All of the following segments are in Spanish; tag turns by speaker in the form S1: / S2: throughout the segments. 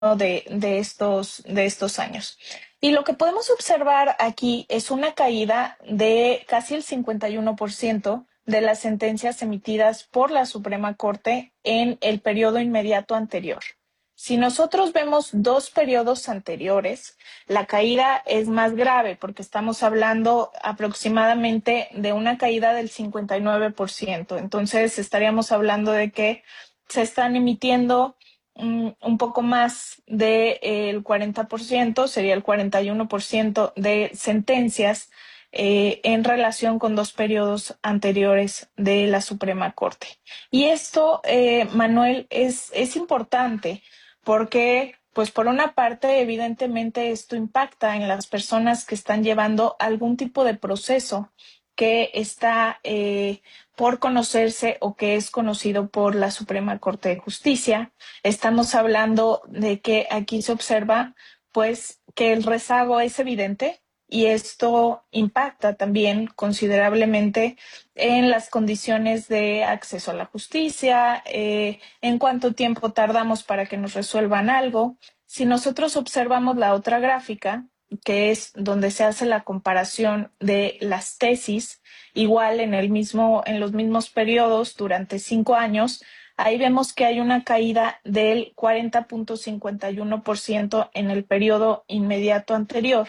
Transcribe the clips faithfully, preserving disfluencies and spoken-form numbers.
S1: de, de, estos, de estos años. Y lo que podemos observar aquí es una caída de casi el cincuenta y uno por ciento de las sentencias emitidas por la Suprema Corte en el periodo inmediato anterior. Si nosotros vemos dos periodos anteriores, la caída es más grave porque estamos hablando aproximadamente de una caída del cincuenta y nueve por ciento. Entonces estaríamos hablando de que se están emitiendo um, un poco más del de, cuarenta por ciento, sería el cuarenta y uno por ciento de sentencias eh, en relación con dos periodos anteriores de la Suprema Corte. Y esto, eh, Manuel, es, es importante porque, pues por una parte, evidentemente esto impacta en las personas que están llevando algún tipo de proceso que está eh, por conocerse o que es conocido por la Suprema Corte de Justicia. Estamos hablando de que aquí se observa, pues, que el rezago es evidente y esto impacta también considerablemente en las condiciones de acceso a la justicia, eh, en cuánto tiempo tardamos para que nos resuelvan algo. Si nosotros observamos la otra gráfica, que es donde se hace la comparación de las tesis, igual en el mismo, en los mismos periodos durante cinco años, ahí vemos que hay una caída del cuarenta punto cincuenta y uno por ciento en el periodo inmediato anterior.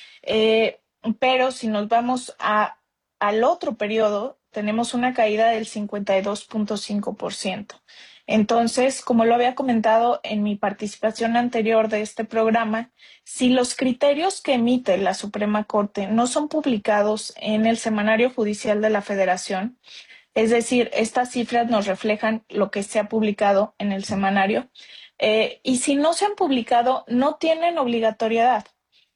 S1: Eh, pero si nos vamos a, al otro periodo, tenemos una caída del cincuenta y dos punto cinco por ciento. Entonces, como lo había comentado en mi participación anterior de este programa, si los criterios que emite la Suprema Corte no son publicados en el Semanario Judicial de la Federación, es decir, estas cifras nos reflejan lo que se ha publicado en el semanario, eh, y si no se han publicado, no tienen obligatoriedad.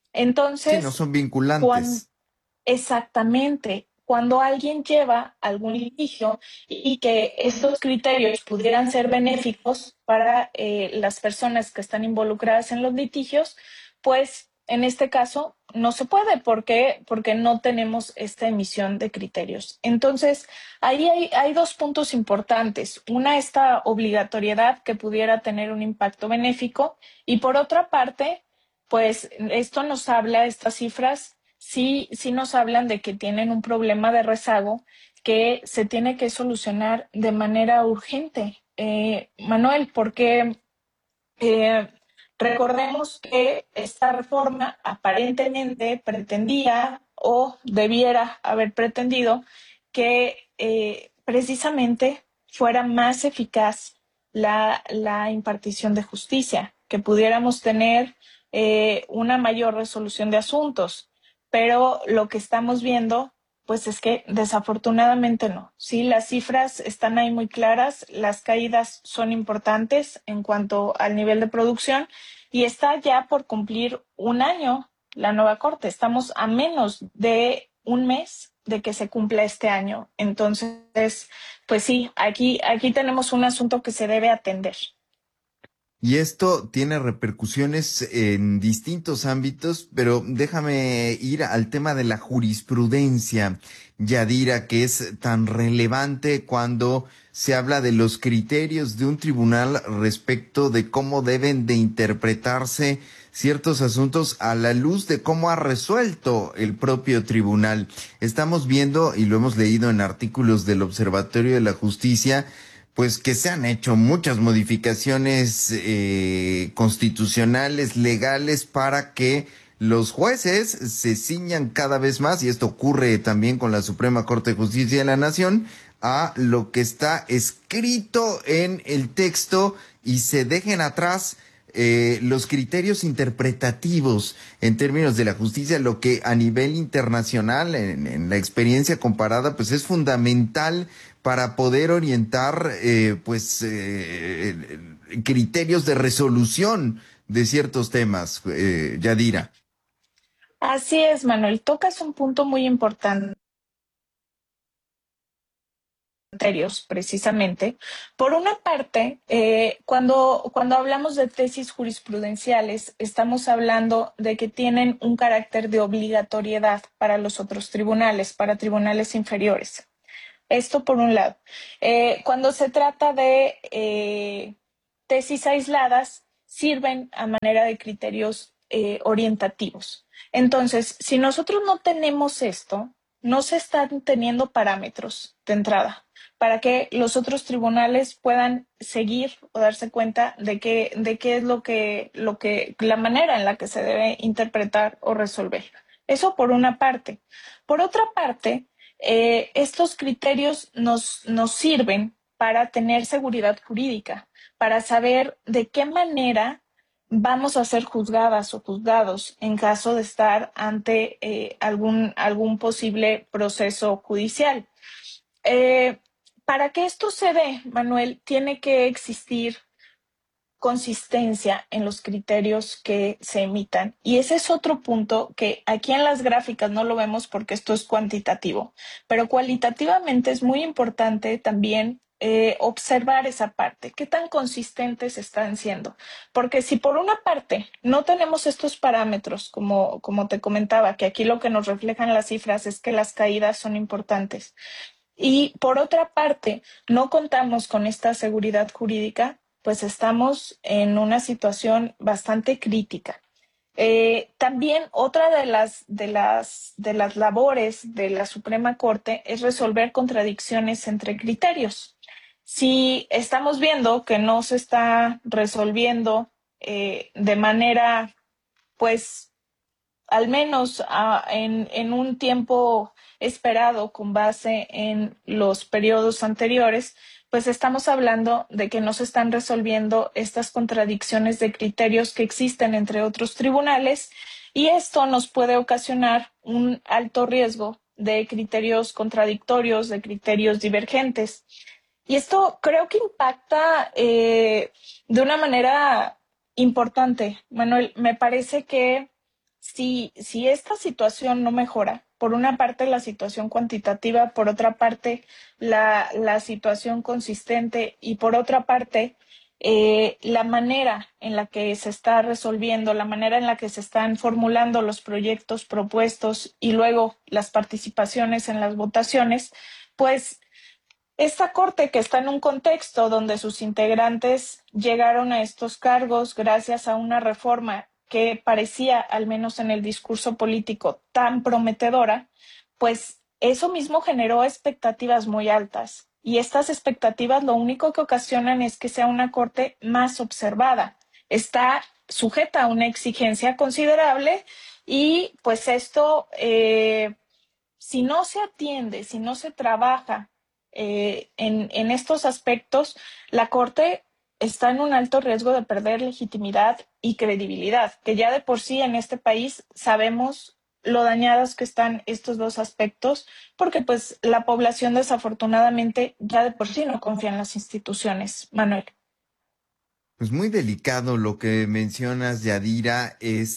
S2: Sí, no
S1: Entonces,
S2: son
S1: cuando,
S2: vinculantes.
S1: exactamente, cuando alguien lleva algún litigio y que estos criterios pudieran ser benéficos para eh, las personas que están involucradas en los litigios, pues en este caso no se puede. ¿Por qué? Porque no tenemos esta emisión de criterios. Entonces, ahí hay, hay dos puntos importantes. Una, esta obligatoriedad que pudiera tener un impacto benéfico, y por otra parte, pues esto nos habla, estas cifras sí, sí nos hablan de que tienen un problema de rezago que se tiene que solucionar de manera urgente. Eh, Manuel, porque eh, recordemos que esta reforma aparentemente pretendía o debiera haber pretendido que eh, precisamente fuera más eficaz la, la impartición de justicia, que pudiéramos tener eh, una mayor resolución de asuntos, pero lo que estamos viendo pues es que desafortunadamente no. Sí, las cifras están ahí muy claras, las caídas son importantes en cuanto al nivel de producción y está ya por cumplir un año la nueva Corte. Estamos a menos de un mes de que se cumpla este año. Entonces, pues sí, aquí, aquí tenemos un asunto que se debe atender.
S2: Y esto tiene repercusiones en distintos ámbitos, pero déjame ir al tema de la jurisprudencia, Yadira, que es tan relevante cuando se habla de los criterios de un tribunal respecto de cómo deben de interpretarse ciertos asuntos a la luz de cómo ha resuelto el propio tribunal. Estamos viendo, y lo hemos leído en artículos del Observatorio de la Justicia, pues que se han hecho muchas modificaciones eh, constitucionales, legales, para que los jueces se ciñan cada vez más, y esto ocurre también con la Suprema Corte de Justicia de la Nación, a lo que está escrito en el texto y se dejen atrás eh, los criterios interpretativos en términos de la justicia, lo que a nivel internacional, en, en la experiencia comparada, pues es fundamental para poder orientar eh, pues eh, criterios de resolución de ciertos temas, eh, Yadira.
S1: Así es, Manuel, tocas un punto muy importante criterios, precisamente. Por una parte, eh, cuando, cuando hablamos de tesis jurisprudenciales, estamos hablando de que tienen un carácter de obligatoriedad para los otros tribunales, para tribunales inferiores. Esto por un lado. Eh, cuando se trata de eh, tesis aisladas, sirven a manera de criterios eh, orientativos. Entonces, si nosotros no tenemos esto, no se están teniendo parámetros de entrada para que los otros tribunales puedan seguir o darse cuenta de qué de qué es lo que, lo que, la manera en la que se debe interpretar o resolver. Eso por una parte. Por otra parte, eh, estos criterios nos, nos sirven para tener seguridad jurídica, para saber de qué manera vamos a ser juzgadas o juzgados en caso de estar ante eh, algún, algún posible proceso judicial. Eh, para que esto se dé, Manuel, tiene que existir consistencia en los criterios que se emitan. Y ese es otro punto que aquí en las gráficas no lo vemos porque esto es cuantitativo, pero cualitativamente es muy importante también eh, observar esa parte, qué tan consistentes están siendo. Porque si por una parte no tenemos estos parámetros, como, como te comentaba, que aquí lo que nos reflejan las cifras es que las caídas son importantes, y por otra parte, no contamos con esta seguridad jurídica, pues estamos en una situación bastante crítica. Eh, también otra de las, de, las, de las labores de la Suprema Corte es resolver contradicciones entre criterios. Si estamos viendo que no se está resolviendo eh, de manera, pues, al menos uh, en, en un tiempo esperado con base en los periodos anteriores, pues estamos hablando de que no se están resolviendo estas contradicciones de criterios que existen entre otros tribunales y esto nos puede ocasionar un alto riesgo de criterios contradictorios, de criterios divergentes. Y esto creo que impacta eh, de una manera importante. Manuel, me parece que si, si esta situación no mejora, por una parte la situación cuantitativa, por otra parte la, la situación consistente y por otra parte eh, la manera en la que se está resolviendo, la manera en la que se están formulando los proyectos propuestos y luego las participaciones en las votaciones, pues esta corte, que está en un contexto donde sus integrantes llegaron a estos cargos gracias a una reforma que parecía, al menos en el discurso político, tan prometedora, pues eso mismo generó expectativas muy altas. Y estas expectativas lo único que ocasionan es que sea una corte más observada. Está sujeta a una exigencia considerable y pues esto eh, si no se atiende, si no se trabaja eh, en, en estos aspectos, la Corte está en un alto riesgo de perder legitimidad y credibilidad, que ya de por sí en este país sabemos lo dañados que están estos dos aspectos, porque pues la población desafortunadamente ya de por sí no confía en las instituciones, Manuel.
S2: Pues muy delicado lo que mencionas, Yadira,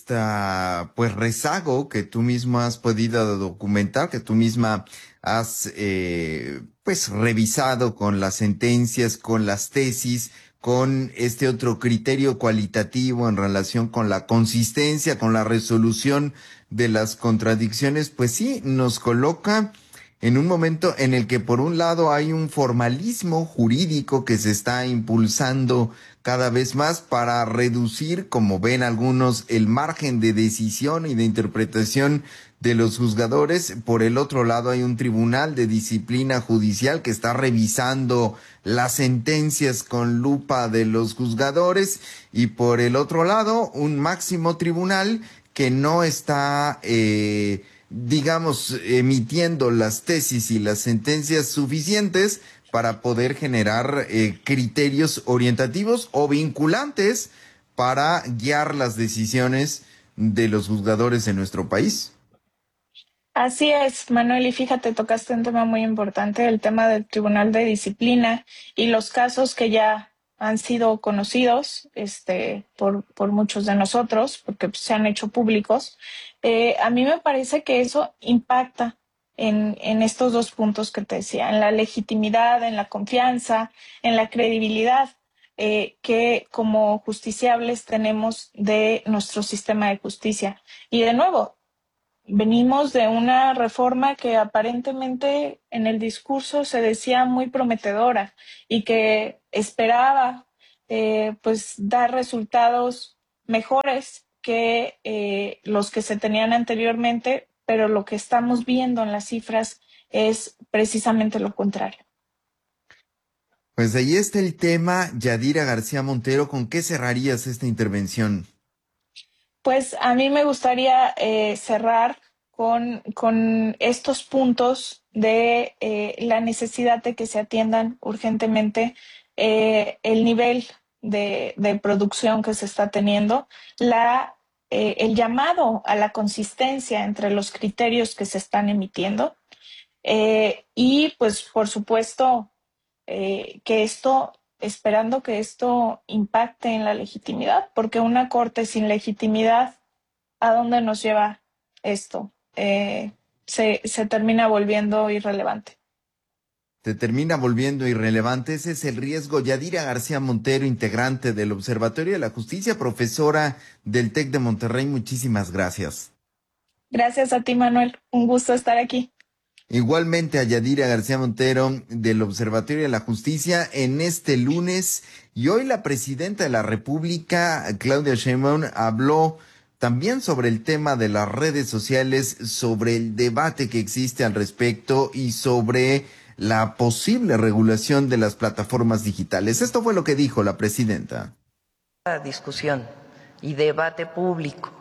S2: esta pues rezago que tú misma has podido documentar, que tú misma has eh, pues revisado con las sentencias, con las tesis, con este otro criterio cualitativo en relación con la consistencia, con la resolución de las contradicciones, pues sí, nos coloca en un momento en el que por un lado hay un formalismo jurídico que se está impulsando cada vez más para reducir, como ven algunos, el margen de decisión y de interpretación de los juzgadores. Por el otro lado hay un tribunal de disciplina judicial que está revisando las sentencias con lupa de los juzgadores y por el otro lado un máximo tribunal que no está eh, digamos, emitiendo las tesis y las sentencias suficientes para poder generar eh, criterios orientativos o vinculantes para guiar las decisiones de los juzgadores en nuestro país.
S1: Así es, Manuel, y fíjate, tocaste un tema muy importante, el tema del Tribunal de Disciplina y los casos que ya han sido conocidos este, por, por muchos de nosotros, porque pues, se han hecho públicos. Eh, a mí me parece que eso impacta en, en estos dos puntos que te decía, en la legitimidad, en la confianza, en la credibilidad eh, que como justiciables tenemos de nuestro sistema de justicia. Y de nuevo, venimos de una reforma que aparentemente en el discurso se decía muy prometedora y que esperaba eh, pues dar resultados mejores que eh, los que se tenían anteriormente, pero lo que estamos viendo en las cifras es precisamente lo contrario.
S2: Pues ahí está el tema, Yadira García Montero, ¿con qué cerrarías esta intervención?
S1: Pues a mí me gustaría eh, cerrar con, con, estos puntos de eh, la necesidad de que se atiendan urgentemente eh, el nivel de, de, producción que se está teniendo, la, eh, el llamado a la consistencia entre los criterios que se están emitiendo eh, y pues por supuesto eh, que esto, esperando que esto impacte en la legitimidad, porque una corte sin legitimidad, ¿a dónde nos lleva esto? Eh, se, se termina volviendo irrelevante.
S2: Te termina volviendo irrelevante. Ese es el riesgo. Yadira García Montero, integrante del Observatorio de la Justicia, profesora del TEC de Monterrey, muchísimas gracias.
S1: Gracias a ti, Manuel. Un gusto estar aquí.
S2: Igualmente a Yadira García Montero del Observatorio de la Justicia en este lunes. Y hoy la presidenta de la República, Claudia Sheinbaum, habló también sobre el tema de las redes sociales, sobre el debate que existe al respecto y sobre la posible regulación de las plataformas digitales. Esto fue lo que dijo la presidenta.
S3: Discusión y debate público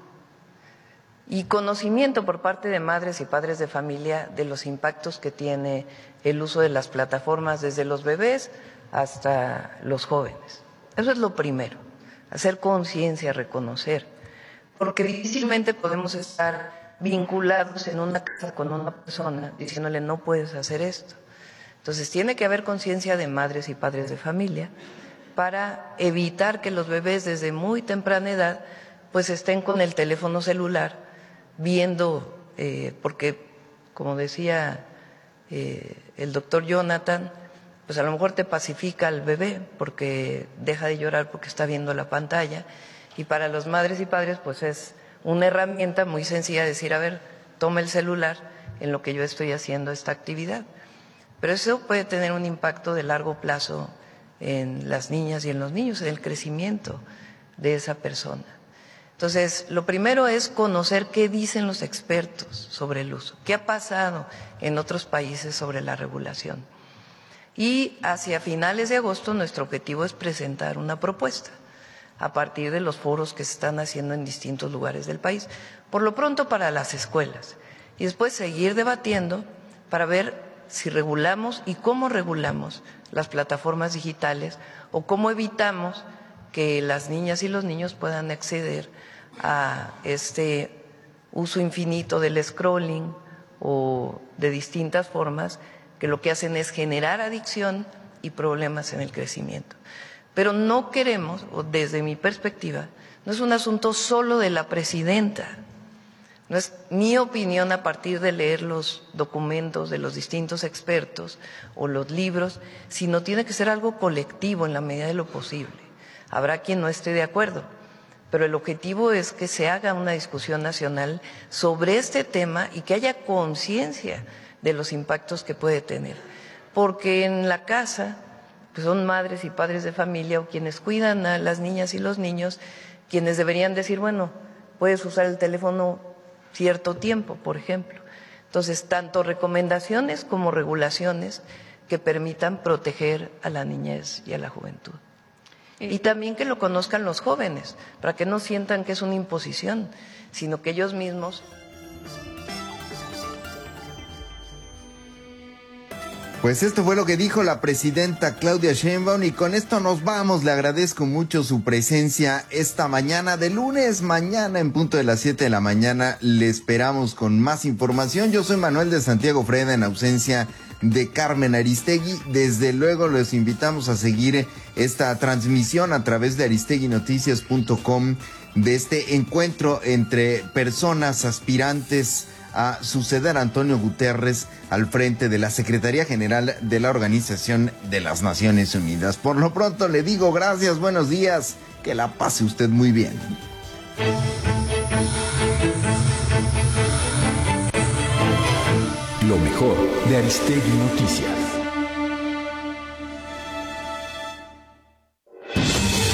S3: y conocimiento por parte de madres y padres de familia de los impactos que tiene el uso de las plataformas desde los bebés hasta los jóvenes. Eso es lo primero, hacer conciencia, reconocer, porque difícilmente podemos estar vinculados en una casa con una persona diciéndole no puedes hacer esto. Entonces tiene que haber conciencia de madres y padres de familia para evitar que los bebés desde muy temprana edad pues estén con el teléfono celular viendo, eh, porque como decía eh, el doctor Jonathan, pues a lo mejor te pacifica al bebé porque deja de llorar porque está viendo la pantalla, y para los madres y padres pues es una herramienta muy sencilla decir, a ver, toma el celular en lo que yo estoy haciendo esta actividad. Pero eso puede tener un impacto de largo plazo en las niñas y en los niños, en el crecimiento de esa persona. Entonces, lo primero es conocer qué dicen los expertos sobre el uso, qué ha pasado en otros países sobre la regulación. Y hacia finales de agosto nuestro objetivo es presentar una propuesta a partir de los foros que se están haciendo en distintos lugares del país, por lo pronto para las escuelas, y después seguir debatiendo para ver si regulamos y cómo regulamos las plataformas digitales o cómo evitamos que las niñas y los niños puedan acceder a este uso infinito del scrolling o de distintas formas que lo que hacen es generar adicción y problemas en el crecimiento. Pero no queremos, o desde mi perspectiva, no es un asunto solo de la presidenta, no es mi opinión a partir de leer los documentos de los distintos expertos o los libros, sino tiene que ser algo colectivo en la medida de lo posible. Habrá quien no esté de acuerdo, pero el objetivo es que se haga una discusión nacional sobre este tema y que haya conciencia de los impactos que puede tener. Porque en la casa pues son madres y padres de familia o quienes cuidan a las niñas y los niños, quienes deberían decir, bueno, puedes usar el teléfono cierto tiempo, por ejemplo. Entonces, tanto recomendaciones como regulaciones que permitan proteger a la niñez y a la juventud. Y también que lo conozcan los jóvenes, para que no sientan que es una imposición, sino que ellos mismos.
S2: Pues esto fue lo que dijo la presidenta Claudia Sheinbaum, y con esto nos vamos. Le agradezco mucho su presencia esta mañana de lunes. Mañana en punto de las siete de la mañana le esperamos con más información. Yo soy Manuel de Santiago Freda, en ausencia de Carmen Aristegui. Desde luego los invitamos a seguir esta transmisión a través de aristegui noticias punto com de este encuentro entre personas aspirantes a suceder a Antonio Guterres al frente de la Secretaría General de la Organización de las Naciones Unidas. Por lo pronto le digo gracias, buenos días, que la pase usted muy bien.
S4: Lo mejor de Aristegui Noticias.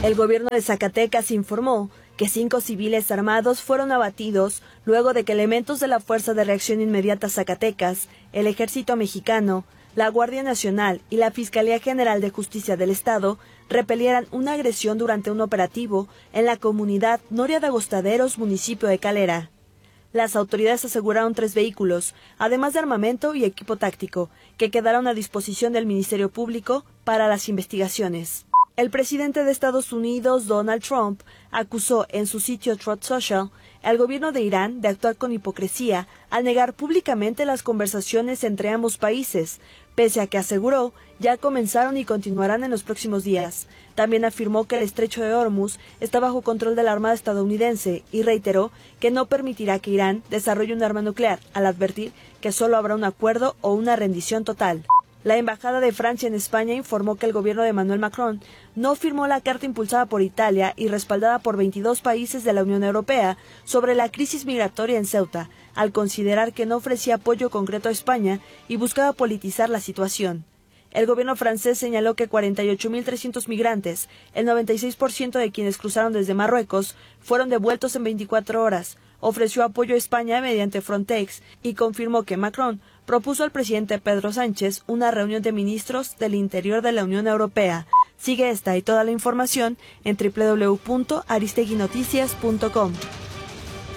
S5: El gobierno de Zacatecas informó que cinco civiles armados fueron abatidos luego de que elementos de la Fuerza de Reacción Inmediata Zacatecas, el Ejército Mexicano, la Guardia Nacional y la Fiscalía General de Justicia del Estado repelieran una agresión durante un operativo en la comunidad Noria de Agostaderos, municipio de Calera. Las autoridades aseguraron tres vehículos, además de armamento y equipo táctico, que quedaron a disposición del Ministerio Público para las investigaciones. El presidente de Estados Unidos, Donald Trump, acusó en su sitio Truth Social al gobierno de Irán de actuar con hipocresía al negar públicamente las conversaciones entre ambos países, pese a que aseguró ya comenzaron y continuarán en los próximos días. También afirmó que el estrecho de Hormuz está bajo control de la Armada estadounidense y reiteró que no permitirá que Irán desarrolle un arma nuclear, al advertir que solo habrá un acuerdo o una rendición total. La Embajada de Francia en España informó que el gobierno de Emmanuel Macron no firmó la carta impulsada por Italia y respaldada por veintidós países de la Unión Europea sobre la crisis migratoria en Ceuta, al considerar que no ofrecía apoyo concreto a España y buscaba politizar la situación. El gobierno francés señaló que cuarenta y ocho mil trescientos migrantes, el noventa y seis por ciento de quienes cruzaron desde Marruecos, fueron devueltos en veinticuatro horas. Ofreció apoyo a España mediante Frontex y confirmó que Macron propuso al presidente Pedro Sánchez una reunión de ministros del Interior de la Unión Europea. Sigue esta y toda la información en doble u doble u doble u punto aristegui noticias punto com.